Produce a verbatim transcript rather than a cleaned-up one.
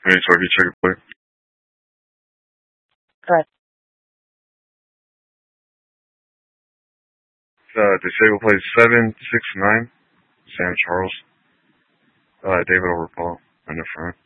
Hey, so you check it, please. Correct. Uh, disabled plate seven six nine, San Charles. Uh, David over Paul in the front.